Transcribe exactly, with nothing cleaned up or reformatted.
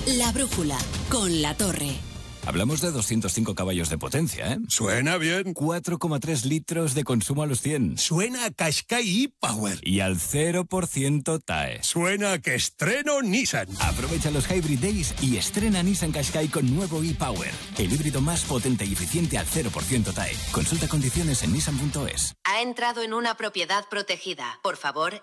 La Brújula, con La Torre. Hablamos de doscientos cinco caballos de potencia, ¿eh? Suena bien. cuatro coma tres litros de consumo a los cien. Suena a Qashqai e-Power. Y al cero por ciento T A E. Suena a que estreno Nissan. Aprovecha los Hybrid Days y estrena Nissan Qashqai con nuevo e-Power. El híbrido más potente y eficiente al cero por ciento T A E. Consulta condiciones en nissan punto es. Ha entrado en una propiedad protegida. Por favor,